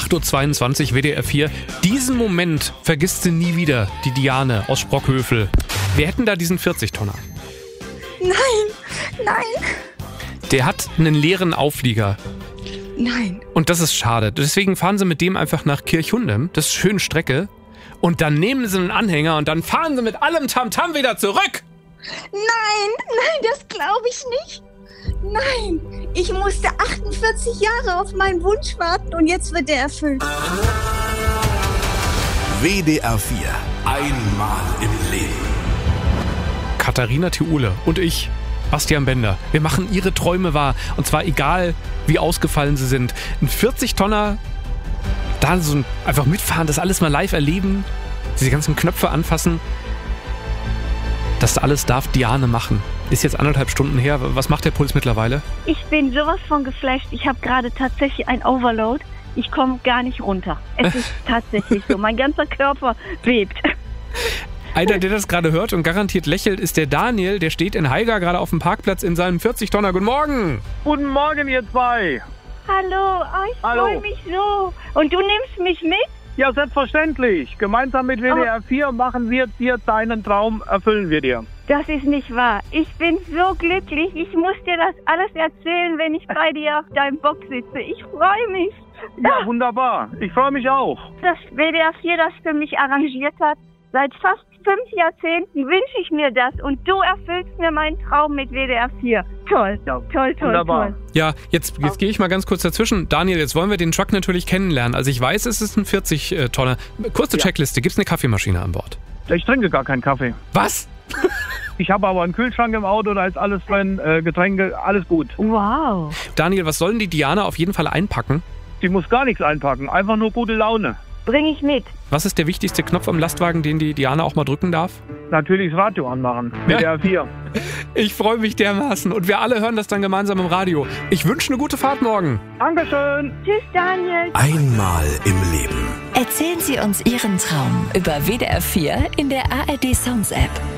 8.22 Uhr, WDR 4. Diesen Moment vergisst sie nie wieder, die Diane aus Sprockhövel. Wir hätten da diesen 40-Tonner. Nein. Der hat einen leeren Auflieger. Nein. Und das ist schade. Deswegen fahren sie mit dem einfach nach Kirchhundem. Das ist eine schöne Strecke. Und dann nehmen sie einen Anhänger und dann fahren sie mit allem Tamtam wieder zurück. Nein, das glaube ich nicht. Nein, ich musste 48 Jahre auf meinen Wunsch warten und jetzt wird er erfüllt. WDR 4. Einmal im Leben. Katharina Theule und ich, Bastian Bender, wir machen ihre Träume wahr. Und zwar egal, wie ausgefallen sie sind. Ein 40-Tonner, da so einfach mitfahren, das alles mal live erleben, diese ganzen Knöpfe anfassen. Das alles darf Diane machen. Ist jetzt 1,5 Stunden her. Was macht der Puls mittlerweile? Ich bin sowas von geflasht. Ich habe gerade tatsächlich ein Overload. Ich komme gar nicht runter. Es ist tatsächlich so. Mein ganzer Körper bebt. Einer, der das gerade hört und garantiert lächelt, ist der Daniel. Der steht in Haiger gerade auf dem Parkplatz in seinem 40-Tonner. Guten Morgen! Guten Morgen, ihr zwei. Hallo, ich freue mich so. Und du nimmst mich mit? Ja, selbstverständlich. Gemeinsam mit WDR 4 machen wir dir deinen Traum, erfüllen wir dir. Das ist nicht wahr. Ich bin so glücklich. Ich muss dir das alles erzählen, wenn ich bei dir auf deinem Bock sitze. Ich freue mich. Ja, wunderbar. Ich freue mich auch. Dass WDR 4 das für mich arrangiert hat. Seit fast 5 Jahrzehnten wünsche ich mir das und du erfüllst mir meinen Traum mit WDR 4. Toll, ja, toll. Ja, jetzt gehe ich mal ganz kurz dazwischen. Daniel, jetzt wollen wir den Truck natürlich kennenlernen. Also ich weiß, es ist ein 40-Tonner. Kurze Checkliste, gibt es eine Kaffeemaschine an Bord? Ich trinke gar keinen Kaffee. Was? Ich habe aber einen Kühlschrank im Auto, da ist alles drin, Getränke, alles gut. Wow. Daniel, was sollen die Diana auf jeden Fall einpacken? Die muss gar nichts einpacken, einfach nur gute Laune. Bring ich mit. Was ist der wichtigste Knopf am Lastwagen, den die Diana auch mal drücken darf? Natürlich das Radio anmachen. WDR 4. Ich freue mich dermaßen und wir alle hören das dann gemeinsam im Radio. Ich wünsche eine gute Fahrt morgen. Dankeschön. Tschüss, Daniel. Einmal im Leben. Erzählen Sie uns Ihren Traum über WDR 4 in der ARD Songs App.